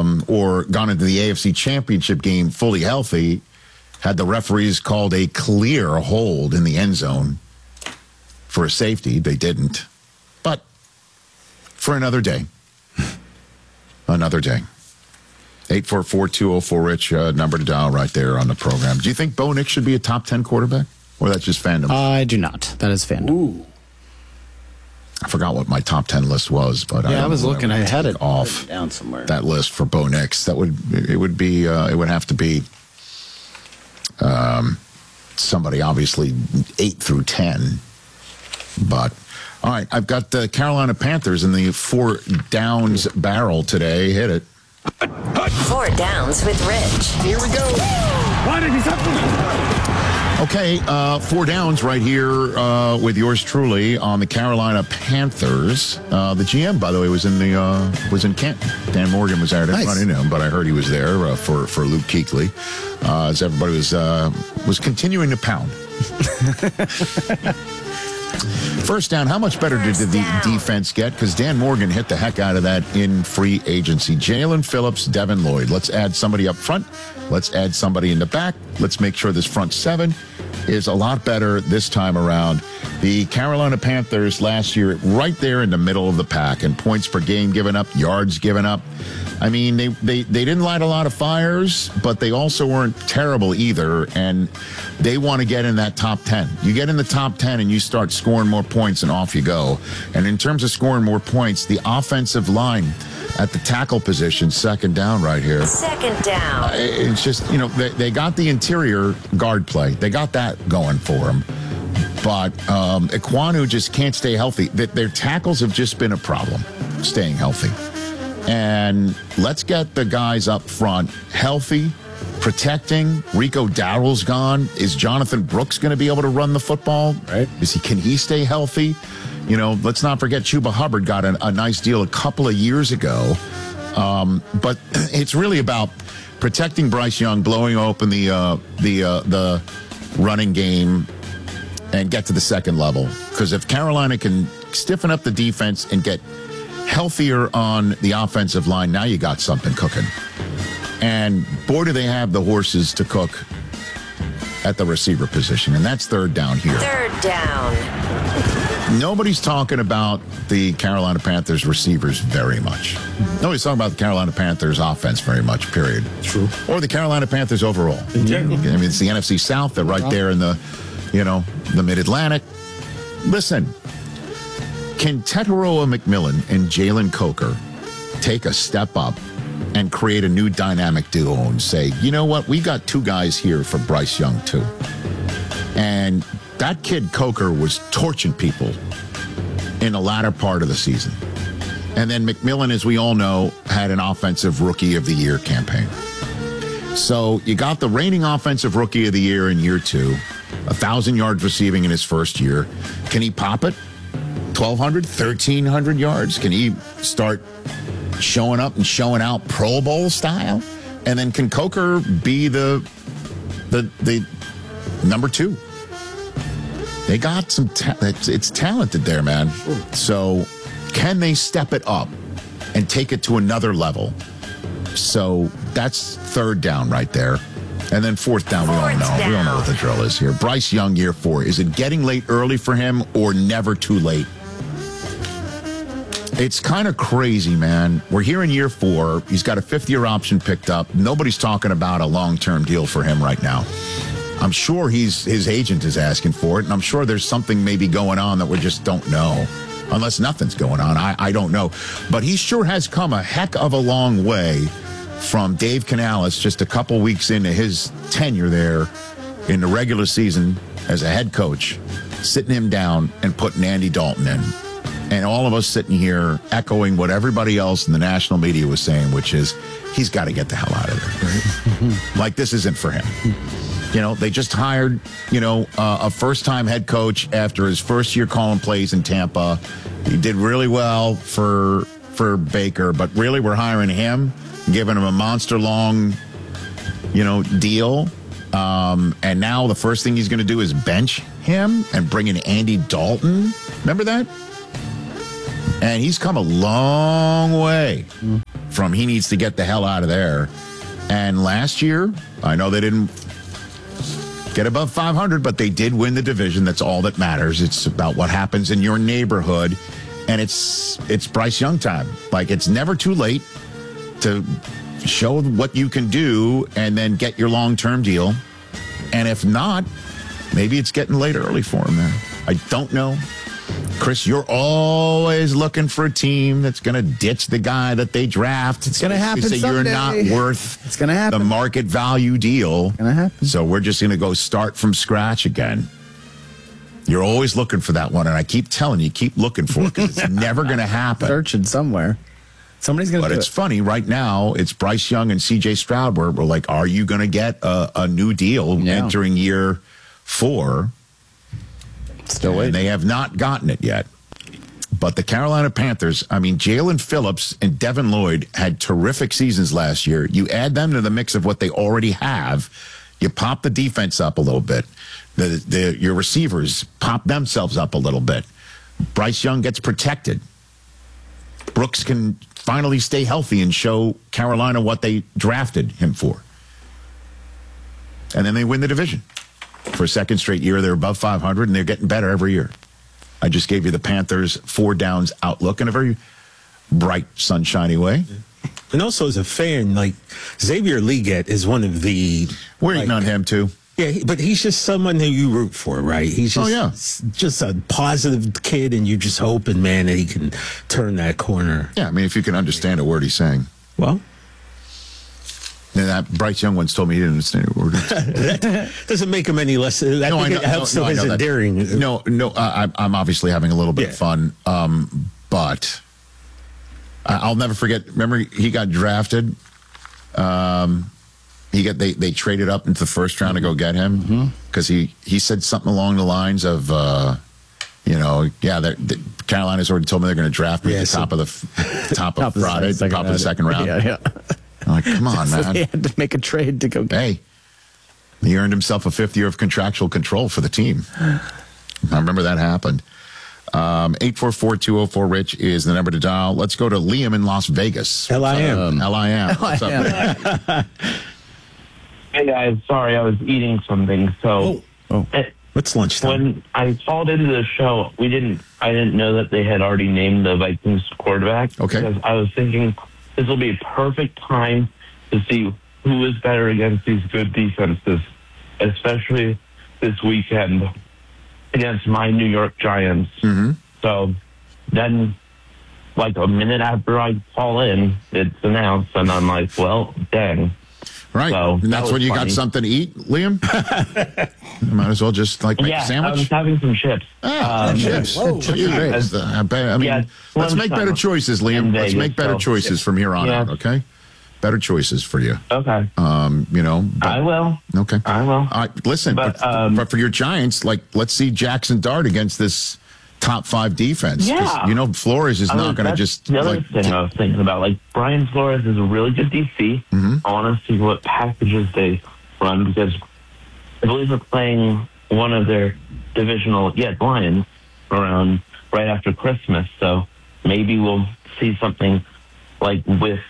or gone into the AFC Championship game fully healthy had the referees called a clear hold in the end zone for a safety. They didn't. But for another day. Another day. 844-204-RICH, number to dial right there on the program. Do you think Bo Nix should be a top 10 quarterback? Or that's just fandom? I do not. That is fandom. Ooh. I forgot what my top 10 list was, but I was looking. I had it off down somewhere. That list for Bo Nix. It would have to be somebody obviously 8 through 10. But all right, I've got the Carolina Panthers in the 4 downs barrel today. Hit it. 4 downs with Rich. Here we go. Why did he supplement? Okay, 4 downs right here with yours truly on the Carolina Panthers. The GM, by the way, was in Canton. Dan Morgan was there. I didn't run into him, but I heard he was there for Luke Kuechly, as everybody was continuing to pound. First down, how much better did the defense get? Because Dan Morgan hit the heck out of that in free agency. Jalen Phillips, Devin Lloyd. Let's add somebody up front. Let's add somebody in the back. Let's make sure this front 7 is a lot better this time around. The Carolina Panthers last year, right there in the middle of the pack, and points per game given up, yards given up. I mean, they didn't light a lot of fires, but they also weren't terrible either, and they want to get in that top 10. You get in the top 10 and you start scoring more points, and off you go. And in terms of scoring more points, the offensive line at the tackle position, second down right here. Second down. It's just, they got the interior guard play. They got that going for them. But Ekwonu just can't stay healthy. Their tackles have just been a problem, staying healthy. And let's get the guys up front healthy, protecting. Rico Dowdle's gone. Is Jonathan Brooks going to be able to run the football? Right. Can he stay healthy? Let's not forget Chuba Hubbard got a nice deal a couple of years ago. But it's really about protecting Bryce Young, blowing open the running game, and get to the second level. Because if Carolina can stiffen up the defense and get healthier on the offensive line, now you got something cooking. And boy, do they have the horses to cook at the receiver position. And that's third down here. Third down. Nobody's talking about the Carolina Panthers receivers very much. Nobody's talking about the Carolina Panthers offense very much, period. True. Or the Carolina Panthers overall. In general. I mean, it's the NFC South. They're right there in the Mid-Atlantic. Listen, can Tetairoa McMillan and Jalen Coker take a step up and create a new dynamic duo and say, you know what, we got 2 guys here for Bryce Young too. And that kid Coker was torching people in the latter part of the season. And then McMillan, as we all know, had an Offensive Rookie of the Year campaign. So you got the reigning Offensive Rookie of the Year in year 2, 1,000 yards receiving in his first year. Can he pop it? 1,200, 1,300 yards? Can he start showing up and showing out Pro Bowl style? And then can Coker be the number 2? They got some it's talented there, man. So can they step it up and take it to another level? So that's third down right there. And then fourth down, we all know. We all know what the drill is here. Bryce Young, year 4. Is it getting late early for him or never too late? It's kind of crazy, man. We're here in year 4. He's got a 5th-year option picked up. Nobody's talking about a long-term deal for him right now. I'm sure his agent is asking for it, and I'm sure there's something maybe going on that we just don't know. Unless nothing's going on. I don't know. But he sure has come a heck of a long way from Dave Canales just a couple weeks into his tenure there in the regular season as a head coach, sitting him down and putting Andy Dalton in. And all of us sitting here echoing what everybody else in the national media was saying, which is, he's got to get the hell out of there. Right? Like, this isn't for him. They just hired, a first-time head coach after his first year calling plays in Tampa. He did really well for Baker, but really we're hiring him, giving him a monster-long, deal. And now the first thing he's going to do is bench him and bring in Andy Dalton. Remember that? And he's come a long way from he needs to get the hell out of there. And last year, I know they didn't get above 500, but they did win the division. That's all that matters. It's about what happens in your neighborhood. And it's Bryce Young time. Like, it's never too late to show what you can do and then get your long-term deal. And if not, maybe it's getting late early for him there. I don't know. Chris, you're always looking for a team that's going to ditch the guy that they draft. It's going to happen someday. You're not worth it's gonna happen. the market value deal. It's going to happen. So we're just going to go start from scratch again. You're always looking for that one, and I keep telling you, keep looking for it because it's never going to happen. Searching somewhere. Somebody's going to do it. But it's funny, right now, it's Bryce Young and C.J. Stroud where we're like, are you going to get a new deal entering year 4? Still waiting. And they have not gotten it yet. But the Carolina Panthers, I mean, Jalen Phillips and Devin Lloyd had terrific seasons last year. You add them to the mix of what they already have, you pop the defense up a little bit. Your receivers pop themselves up a little bit. Bryce Young gets protected. Brooks can finally stay healthy and show Carolina what they drafted him for. And then they win the division. For a second straight year, they're above 500, and they're getting better every year. I just gave you the Panthers' 4 downs outlook in a very bright, sunshiny way. And also, as a fan, like, Xavier Leggett is one of the... We're eating on him, too. Yeah, but he's just someone who you root for, right? He's just a positive kid, and you're just hoping, man, that he can turn that corner. Yeah, I mean, if you can understand a word he's saying. Well... And that Bryce Young once told me he didn't understand a word. That doesn't make him any less. I think it helps him as endearing. No, I'm obviously having a little bit of fun. But I'll never forget. Remember, he got drafted. They traded up into the first round to go get him because he said something along the lines of, Carolina's already told me they're going to draft me at the top of Friday, top of the second round. Yeah. I'm like, come on, so man. He had to make a trade to go get Hey, he earned himself a 5th year of contractual control for the team. I remember that happened. 844-204-RICH is the number to dial. Let's go to Liam in Las Vegas. L-I-M. L-I-M. What's up, man? Hey, guys. Sorry, I was eating something. So, What's lunchtime? When I called into the show, I didn't know that they had already named the Vikings quarterback. Okay. Because I was thinking this will be a perfect time to see who is better against these good defenses, especially this weekend against my New York Giants. Mm-hmm. So then, like a minute after I call in, it's announced, and I'm like, well, dang. Right. So, and that's when you got something to eat, Liam? You might as well just make a sandwich. I was having some chips. Chips. Whoa, Chips. Let's make better choices, Liam. Let's make better choices from here on out, okay? Better choices for you. Okay. I will. Okay. I will. All right, listen, but for your Giants, let's see Jackson Dart against this top 5 defense. Yeah. Flores is not going to just... The other thing I was thinking about, Brian Flores is a really good DC. Mm-hmm. I want to see what packages they run because I believe they're playing one of their divisional Lions around right after Christmas. So maybe we'll see something with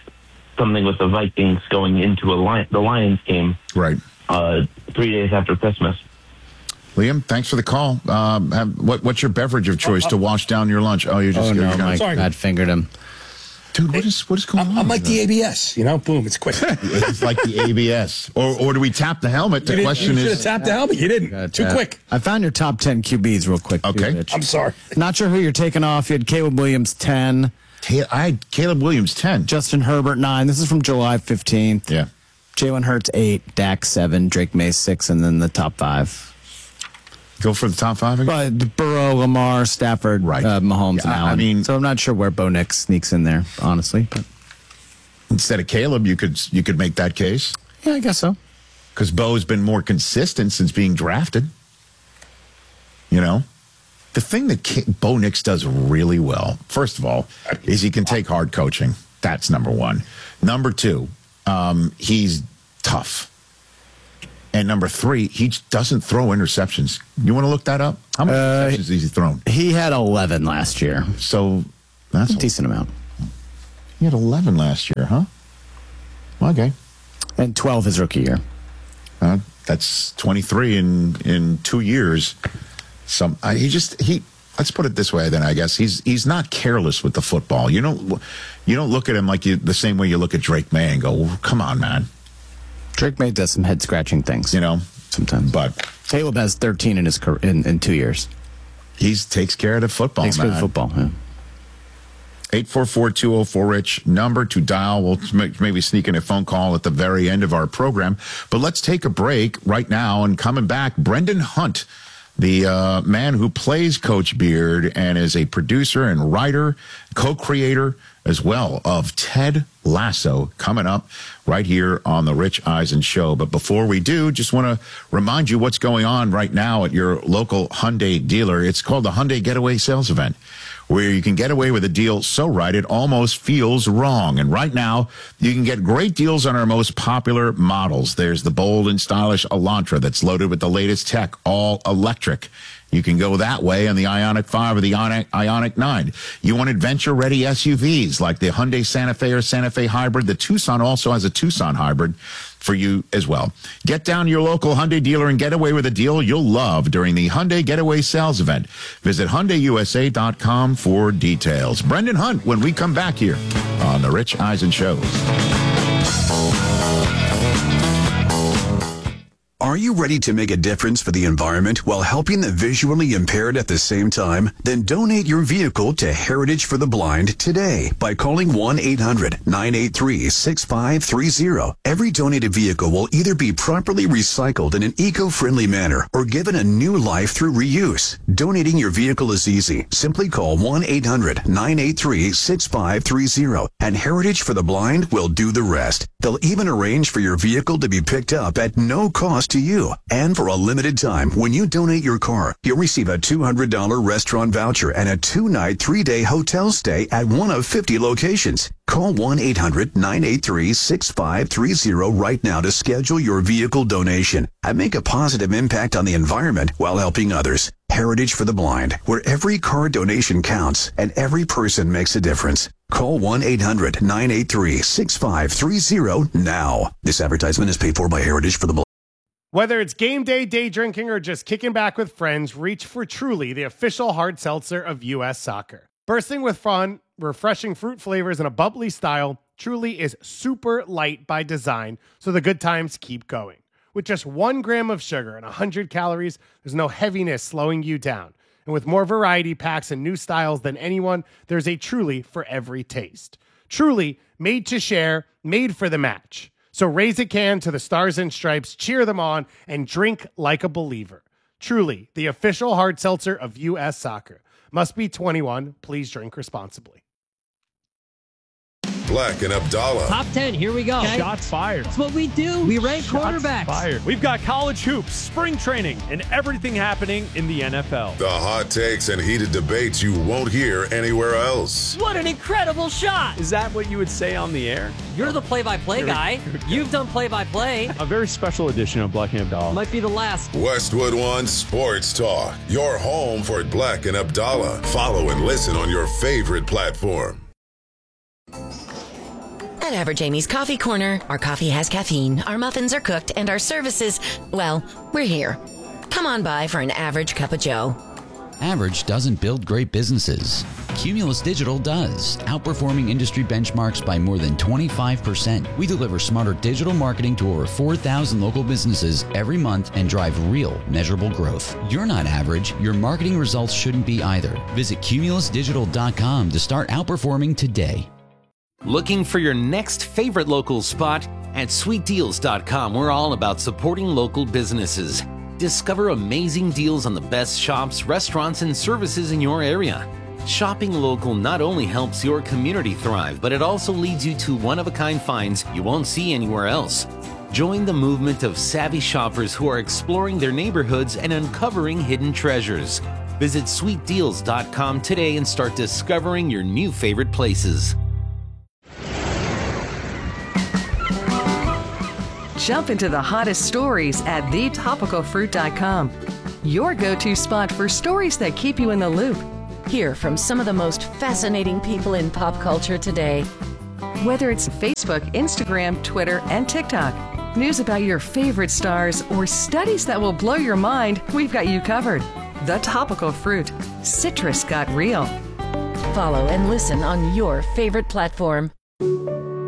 the Vikings going into the Lions game. Right. 3 days after Christmas. Liam, thanks for the call. What's your beverage of choice to wash down your lunch? Oh, you're just... Mike bad fingered him. Dude, what is going on? I'm like the ABS, boom, it's quick. It's like the ABS. Or do we tap the helmet? The question you should have is... tapped the helmet. You didn't. Too quick. I found your top 10 QBs real quick. Okay. Too, Rich. I'm sorry. Not sure who you're taking off. You had Caleb Williams, 10. I had Caleb Williams, 10. Justin Herbert, 9. This is from July 15th. Yeah. Jalen Hurts, 8. Dak, 7. Drake May, 6. And then the top 5. Go for the top 5 again? Burrow, Lamar, Stafford, Mahomes, and Allen. So I'm not sure where Bo Nix sneaks in there, honestly. But instead of Caleb, you could make that case. Yeah, I guess so. Because Bo's been more consistent since being drafted. The thing that Bo Nix does really well, first of all, is he can take hard coaching. That's number 1. Number 2, he's tough. And number 3, he doesn't throw interceptions. You want to look that up? How many interceptions has he thrown? He had 11 last year. So that's a decent amount. He had 11 last year, huh? Okay. And 12 his rookie year. That's 23 in 2 years. Let's put it this way, then. I guess he's not careless with the football. You don't look at him like the same way you look at Drake May and go, "Come on, man." Drake May does some head scratching things, sometimes. But Caleb has 13 in his career, in 2 years. He takes care of the football. Takes care of the football. Yeah. 844-204-RICH, number to dial. We'll maybe sneak in a phone call at the very end of our program. But let's take a break right now. And coming back, Brendan Hunt, the man who plays Coach Beard and is a producer and writer, co-creator as well of Ted Lasso, coming up right here on the Rich Eisen Show. But before we do, just want to remind you what's going on right now at your local Hyundai dealer. It's called the Hyundai Getaway Sales Event, where you can get away with a deal so right it almost feels wrong. And right now, you can get great deals on our most popular models. There's the bold and stylish Elantra that's loaded with the latest tech, all electric. You can go that way on the Ioniq 5 or the Ioniq 9. You want adventure-ready SUVs like the Hyundai Santa Fe or Santa Fe Hybrid. The Tucson also has a Tucson Hybrid for you as well. Get down to your local Hyundai dealer and get away with a deal you'll love during the Hyundai Getaway Sales Event. Visit HyundaiUSA.com for details. Brendan Hunt when we come back here on The Rich Eisen Show. Are you ready to make a difference for the environment while helping the visually impaired at the same time? Then donate your vehicle to Heritage for the Blind today by calling 1-800-983-6530. Every donated vehicle will either be properly recycled in an eco-friendly manner or given a new life through reuse. Donating your vehicle is easy. Simply call 1-800-983-6530 and Heritage for the Blind will do the rest. They'll even arrange for your vehicle to be picked up at no cost to you. And for a limited time, when you donate your car, you'll receive a $200 restaurant voucher and a 2-night, 3-day hotel stay at one of 50 locations. Call 1-800-983-6530 right now to schedule your vehicle donation and make a positive impact on the environment while helping others. Heritage for the Blind, where every car donation counts and every person makes a difference. Call 1-800-983-6530 now. This advertisement is paid for by Heritage for the Blind. Whether it's game day, day drinking, or just kicking back with friends, reach for Truly, the official hard seltzer of U.S. Soccer. Bursting with fun, refreshing fruit flavors, and a bubbly style, Truly is super light by design, so the good times keep going. With just 1 gram of sugar and 100 calories, there's no heaviness slowing you down. And with more variety packs and new styles than anyone, there's a Truly for every taste. Truly, made to share, made for the match. So raise a can to the Stars and Stripes, cheer them on, and drink like a believer. Truly, the official hard seltzer of U.S. Soccer. Must be 21. Please drink responsibly. Black and Abdallah. Top 10, here we go. Okay. Shots fired. That's what we do. We rank quarterbacks. Fired. We've got college hoops, spring training, and everything happening in the NFL. The hot takes and heated debates you won't hear anywhere else. What an incredible shot. Is that what you would say on the air? You're the play-by-play guy. You've done play-by-play. A very special edition of Black and Abdallah. Might be the last. Westwood One Sports Talk. Your home for Black and Abdallah. Follow and listen on your favorite platform. At Average Amy's Coffee Corner, our coffee has caffeine, our muffins are cooked, and our services, well, we're here. Come on by for an average cup of joe. Average doesn't build great businesses. Cumulus Digital does, outperforming industry benchmarks by more than 25%. We deliver smarter digital marketing to over 4,000 local businesses every month and drive real, measurable growth. You're not average. Your marketing results shouldn't be either. Visit cumulusdigital.com to start outperforming today. Looking for your next favorite local spot? At sweetdeals.com, we're all about supporting local businesses. Discover amazing deals on the best shops, restaurants, and services in your area. Shopping local not only helps your community thrive, but it also leads you to one-of-a-kind finds you won't see anywhere else. Join the movement of savvy shoppers who are exploring their neighborhoods and uncovering hidden treasures. Visit sweetdeals.com today and start discovering your new favorite places. Jump into the hottest stories at thetopicalfruit.com. Your go-to spot for stories that keep you in the loop. Hear from some of the most fascinating people in pop culture today. Whether it's Facebook, Instagram, Twitter, and TikTok, news about your favorite stars, or studies that will blow your mind, we've got you covered. The Topical Fruit. Citrus got real. Follow and listen on your favorite platform.